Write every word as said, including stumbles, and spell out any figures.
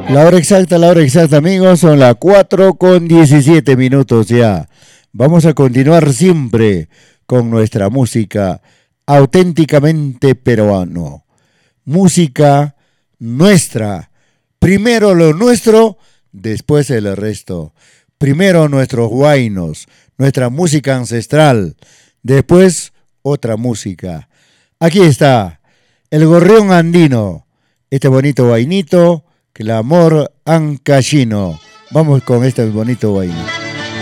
La hora exacta, la hora exacta, amigos, son las cuatro con diecisiete minutos ya. Vamos a continuar siempre con nuestra música auténticamente peruano. Música nuestra. Primero lo nuestro, después el resto. Primero nuestros huaynos, nuestra música ancestral, después otra música. Aquí está, el gorrión andino, este bonito vainito, que el amor ancashino. Vamos con este bonito vaino.